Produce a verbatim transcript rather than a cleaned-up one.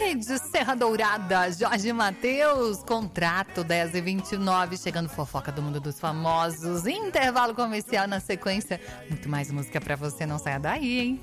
de Serra Dourada, Jorge Mateus, contrato dez e vinte e nove, chegando fofoca do mundo dos famosos, intervalo comercial na sequência, muito mais música pra você, não saia daí, hein?